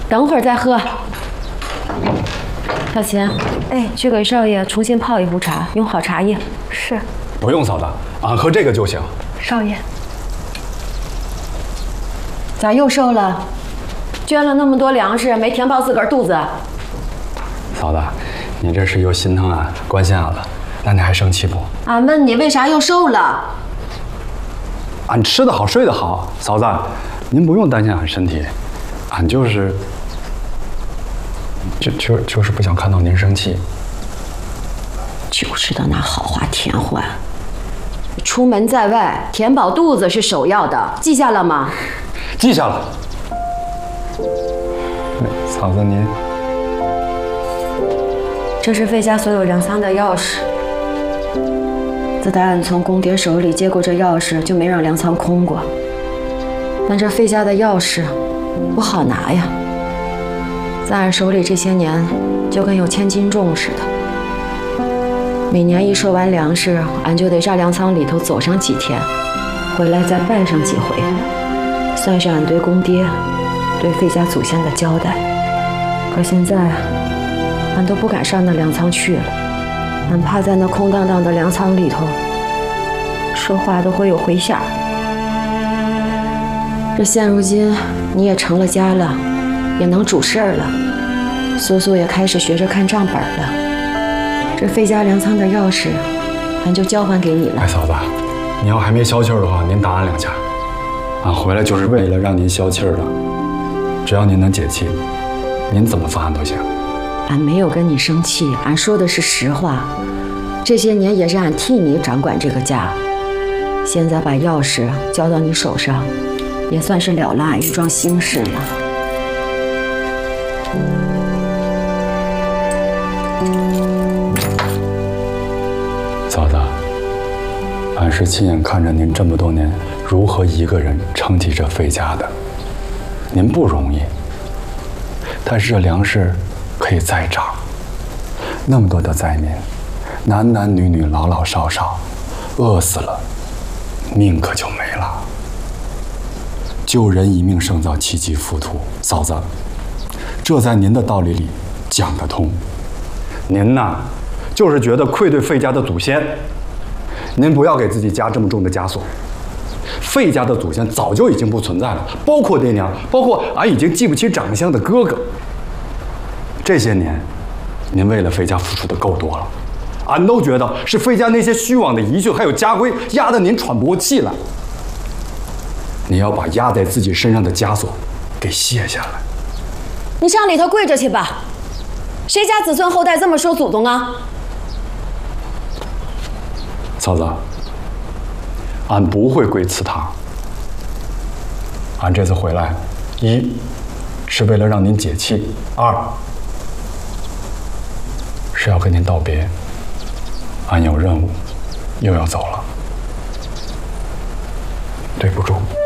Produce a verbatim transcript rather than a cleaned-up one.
等会儿再喝。小琴，哎，去给少爷重新泡一壶茶，用好茶叶。 是。 不用嫂子，俺喝这个就行。 少爷， 咋又瘦了？捐了那么多粮食，没填饱自个儿肚子？ 嫂子，你这是又心疼俺、关心俺了，那你还生气不？ 俺问你为啥又瘦了？ 俺吃得好，睡得好。嫂子，您不用担心俺身体，俺就是，就就就是不想看到您生气。 就知道拿好话填换。出门在外，填饱肚子是首要的，记下了吗？ 记下了。嫂子您， 这是费家所有粮仓的钥匙。自打俺从公爹手里接过这钥匙，就没让粮仓空过。但这费家的钥匙不好拿呀，在俺手里这些年，就跟有千斤重似的。每年一收完粮食，俺就得炸粮仓里头走上几天，回来再拜上几回，算是俺对公爹、对费家祖先的交代。可现在，俺都不敢上那粮仓去了，俺怕在那空荡荡的粮仓里头，说话都会有回响。这现如今你也成了家了，也能主事儿了，苏苏也开始学着看账本了。这费家粮仓的钥匙，俺就交还给你了。 哎，嫂子，你要还没消气儿的话，您打俺两下。俺回来就是为了让您消气儿的，只要您能解气，您怎么罚俺都行。 俺没有跟你生气，俺说的是实话。这些年也是俺替你掌管这个家，现在把钥匙交到你手上，也算是了了俺一桩心事了。 嫂子，俺是亲眼看着您这么多年如何一个人撑起这费家的，您不容易。但是这粮食可以再涨，那么多的灾民，男男女女、老老少少，饿死了，命可就没了。救人一命胜造七级浮屠，嫂子，这在您的道理里讲得通。您呐，就是觉得愧对费家的祖先，您不要给自己加这么重的枷锁。费家的祖先早就已经不存在了，包括爹娘，包括俺已经记不起长相的哥哥。这些年，您为了费家付出的够多了，俺都觉得是费家那些虚妄的遗训还有家规压得您喘不过气来。你要把压在自己身上的枷锁给卸下来。 你上里头跪着去吧，谁家子孙后代这么说祖宗啊？ 嫂子，俺不会跪祠堂。俺这次回来，一是为了让您解气，二是要跟您道别。俺有任务，又要走了，对不住。